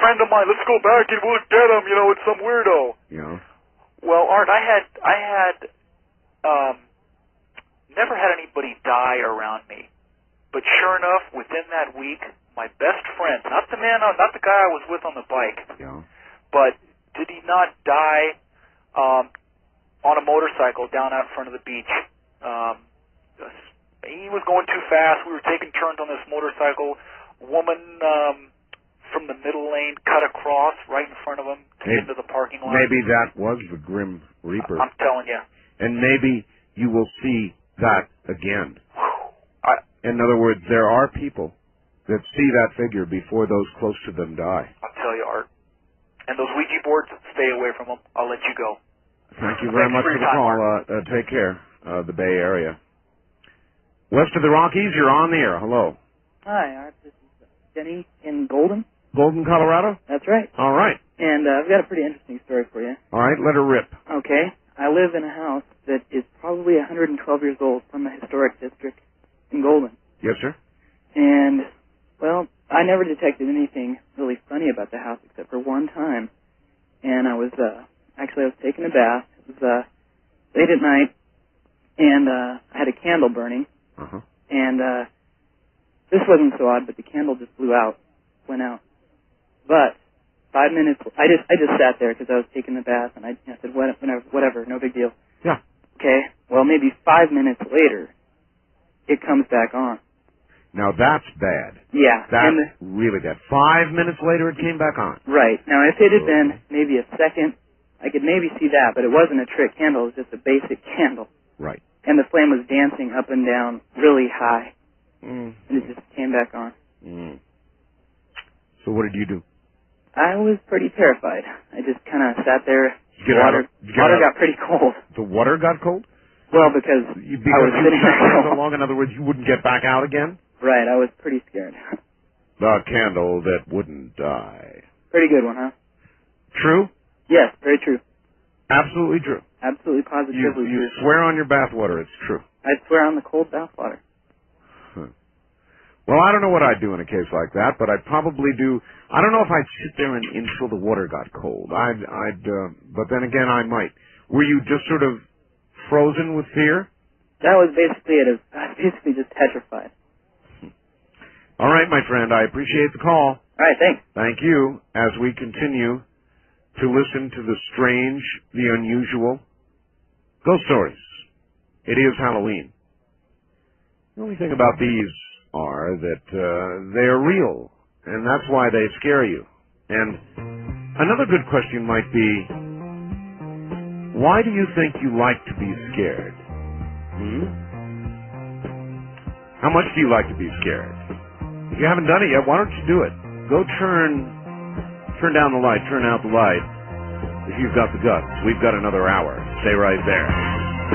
friend of mine. Let's go back and we'll get him. You know, it's some weirdo. Yeah. Well, Art, I had never had anybody die around me, but sure enough, within that week, my best friend, not the guy I was with on the bike, Yeah. but did he not die on a motorcycle down out in front of the beach? He was going too fast. We were taking turns on this motorcycle. Woman from the middle lane cut across right in front of him to get into the parking lot. Maybe that was the Grim Reaper. I'm telling you. And maybe you will see that again. In other words, there are people that see that figure before those close to them die. I'll tell you, Art. And those Ouija boards, stay away from them. I'll let you go. Thank you very much for the time, call. Take care, the Bay Area. West of the Rockies, you're on the air. Hello. Hi, Art. This is Denny in Golden. Golden, Colorado? That's right. All right. And I've got a pretty interesting story for you. All right, let her rip. Okay. I live in a house that is probably 112 years old from a historic district in Golden. Yes, sir. And, well, I never detected anything really funny about the house except for one time. And I was taking a bath. It was late at night, and I had a candle burning. Uh-huh. And this wasn't so odd, but the candle just went out. But 5 minutes, I just sat there because I was taking the bath, and I said, whatever, no big deal. Yeah. Okay. Well, maybe 5 minutes later, it comes back on. Now that's bad. Yeah. That's really bad. 5 minutes later, it came back on. Right. Now, if it had been maybe a second, I could maybe see that, but it wasn't a trick candle. It was just a basic candle. Right. And the flame was dancing up and down really high. Mm. And it just came back on. Mm. So what did you do? I was pretty terrified. I just kind of sat there. Water got pretty cold. The water got cold? Well, because I was sitting there so long. In other words, you wouldn't get back out again? Right, I was pretty scared. The candle that wouldn't die. Pretty good one, huh? True? Yes, very true. Absolutely true. Absolutely positively true. You swear on your bathwater it's true. I'd swear on the cold bathwater. Huh. Well, I don't know what I'd do in a case like that, but I'd probably do. I don't know if I'd sit there until the water got cold. But then again, I might. Were you just sort of frozen with fear? That was basically it. I was basically just petrified. All right, my friend. I appreciate the call. All right, thanks. Thank you. As we continue to listen to the strange, the unusual, ghost stories. It is Halloween. The only thing about these are that they are real, and that's why they scare you. And another good question might be, why do you think you like to be scared? How much do you like to be scared? If you haven't done it yet, why don't you do it? Go turn down the light, turn out the light, if you've got the guts. We've got another hour. Stay right there.